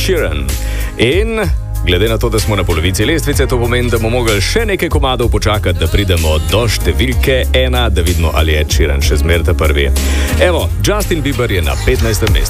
Sheeran. In glede na to, da smo na polovici lestvice, to pomeni, da bomo mogli še nekaj komadov počakati, da pridemo do številke 1, da vidimo, ali je Ed Sheeran še zmeraj prvi. Evo, Justin Bieber je na 15. mestu.